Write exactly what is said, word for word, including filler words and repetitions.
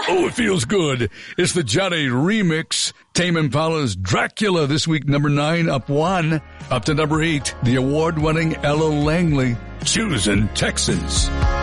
Oh, it feels good. It's the Johnny remix. Tame Impala's Dracula this week, number nine, up one. Up to number eight, the award-winning Ella Langley, Choosing Texas.